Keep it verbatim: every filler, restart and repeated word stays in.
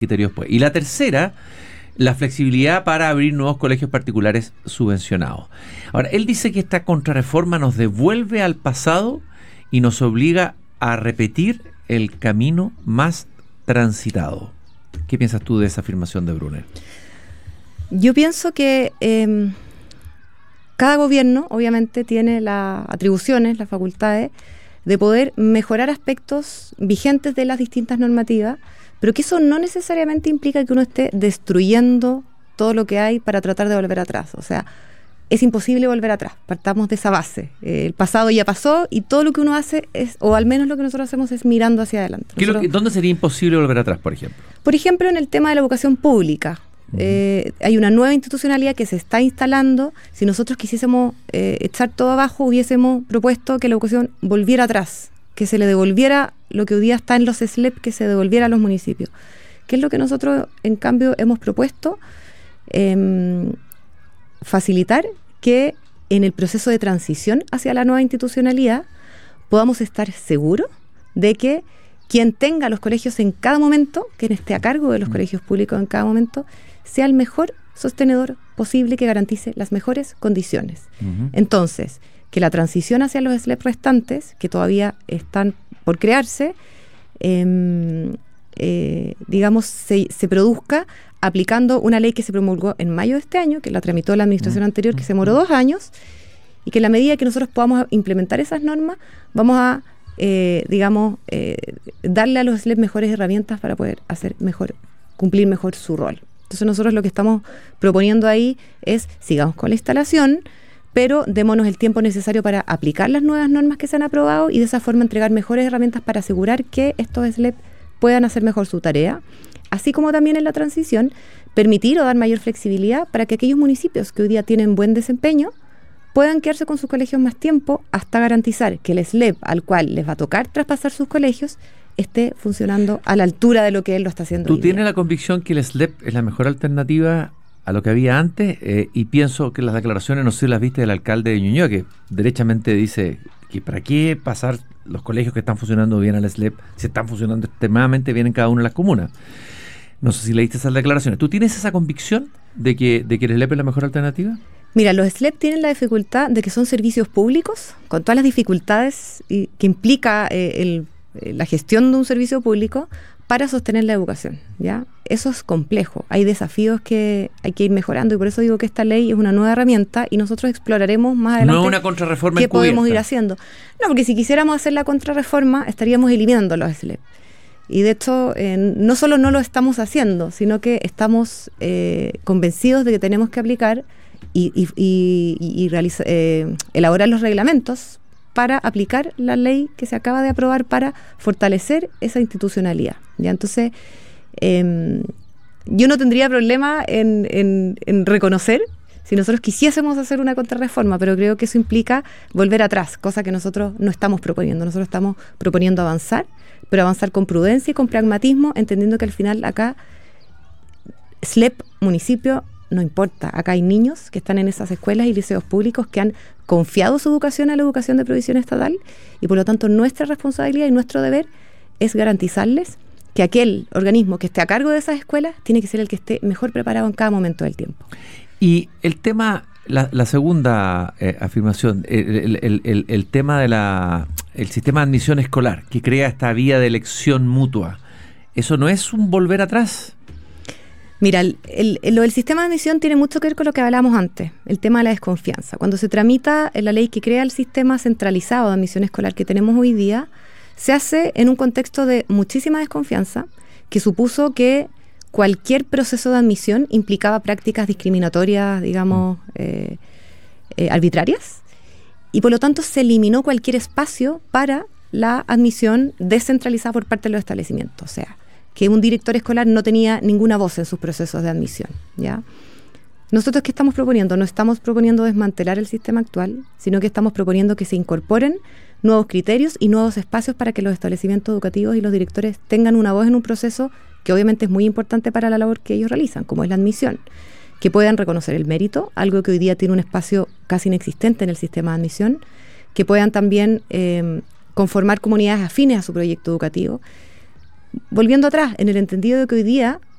criterios después. Y la tercera, la flexibilidad para abrir nuevos colegios particulares subvencionados. Ahora, él dice que esta contrarreforma nos devuelve al pasado y nos obliga a repetir el camino más transitado. ¿Qué piensas tú de esa afirmación de Brunner? Yo pienso que eh, cada gobierno obviamente tiene las atribuciones, las facultades de poder mejorar aspectos vigentes de las distintas normativas, pero que eso no necesariamente implica que uno esté destruyendo todo lo que hay para tratar de volver atrás. O sea, es imposible volver atrás, partamos de esa base. Eh, el pasado ya pasó y todo lo que uno hace, es, o al menos lo que nosotros hacemos, es mirando hacia adelante. Nosotros, ¿Qué, ¿Dónde sería imposible volver atrás, por ejemplo? Por ejemplo, en el tema de la educación pública. Eh, hay una nueva institucionalidad que se está instalando. Si nosotros quisiésemos eh, echar todo abajo, hubiésemos propuesto que la educación volviera atrás, que se le devolviera lo que hoy día está en los S L E P, que se devolviera a los municipios. ¿Qué es lo que nosotros, en cambio, hemos propuesto? Eh, facilitar que en el proceso de transición hacia la nueva institucionalidad podamos estar seguros de que quien tenga los colegios en cada momento, quien esté a cargo de los colegios públicos en cada momento, sea el mejor sostenedor posible que garantice las mejores condiciones. Uh-huh. Entonces, que la transición hacia los S L E P restantes, que todavía están por crearse, eh, eh, digamos, se, se produzca aplicando una ley que se promulgó en mayo de este año, que la tramitó la administración uh-huh. anterior, que se demoró dos años, y que en la medida que nosotros podamos implementar esas normas, vamos a Eh, digamos, eh, darle a los S L E P mejores herramientas para poder hacer mejor, cumplir mejor su rol. Entonces nosotros lo que estamos proponiendo ahí es, sigamos con la instalación, pero démonos el tiempo necesario para aplicar las nuevas normas que se han aprobado y de esa forma entregar mejores herramientas para asegurar que estos S L E P puedan hacer mejor su tarea, así como también en la transición, permitir o dar mayor flexibilidad para que aquellos municipios que hoy día tienen buen desempeño puedan quedarse con sus colegios más tiempo hasta garantizar que el S L E P al cual les va a tocar traspasar sus colegios esté funcionando a la altura de lo que él lo está haciendo. ¿Tú tienes la convicción que el S L E P es la mejor alternativa a lo que había antes? Eh, y pienso que las declaraciones, no sé si las viste, del alcalde de Ñuñoa, que derechamente dice que para qué pasar los colegios que están funcionando bien al S L E P si están funcionando extremadamente bien en cada una de las comunas. No sé si leíste esas declaraciones. ¿Tú tienes esa convicción de que, de que el S L E P es la mejor alternativa? Mira, los S L E P tienen la dificultad de que son servicios públicos, con todas las dificultades y, que implica eh, el, eh, la gestión de un servicio público para sostener la educación, ¿ya? Eso es complejo, hay desafíos que hay que ir mejorando y por eso digo que esta ley es una nueva herramienta y nosotros exploraremos más adelante no una contrarreforma qué encubierta. Podemos ir haciendo. No, porque si quisiéramos hacer la contrarreforma estaríamos eliminando los S L E P. Y de hecho, eh, no solo no lo estamos haciendo, sino que estamos eh, convencidos de que tenemos que aplicar y, y, y, y realiza, eh, elaborar los reglamentos para aplicar la ley que se acaba de aprobar para fortalecer esa institucionalidad. ¿Ya? Entonces, eh, yo no tendría problema en, en, en reconocer si nosotros quisiésemos hacer una contrarreforma, pero creo que eso implica volver atrás, cosa que nosotros no estamos proponiendo. Nosotros estamos proponiendo avanzar, pero avanzar con prudencia y con pragmatismo, entendiendo que al final acá S L E P, municipio, no importa. Acá hay niños que están en esas escuelas y liceos públicos que han confiado su educación a la educación de provisión estatal y por lo tanto nuestra responsabilidad y nuestro deber es garantizarles que aquel organismo que esté a cargo de esas escuelas tiene que ser el que esté mejor preparado en cada momento del tiempo. Y el tema, la, la segunda eh, afirmación, el, el, el, el tema de la el sistema de admisión escolar que crea esta vía de elección mutua, ¿eso no es un volver atrás? Mira, el, el, el, lo del sistema de admisión tiene mucho que ver con lo que hablábamos antes, el tema de la desconfianza. Cuando se tramita la ley que crea el sistema centralizado de admisión escolar que tenemos hoy día, se hace en un contexto de muchísima desconfianza que supuso que cualquier proceso de admisión implicaba prácticas discriminatorias, digamos, eh, eh, arbitrarias, y por lo tanto se eliminó cualquier espacio para la admisión descentralizada por parte de los establecimientos, o sea, que un director escolar no tenía ninguna voz en sus procesos de admisión, ¿ya? Nosotros, ¿qué estamos proponiendo? No estamos proponiendo desmantelar el sistema actual, sino que estamos proponiendo que se incorporen nuevos criterios y nuevos espacios para que los establecimientos educativos y los directores tengan una voz en un proceso que obviamente es muy importante para la labor que ellos realizan, como es la admisión, que puedan reconocer el mérito, algo que hoy día tiene un espacio casi inexistente en el sistema de admisión, que puedan también eh, conformar comunidades afines a su proyecto educativo, volviendo atrás, en el entendido de que hoy día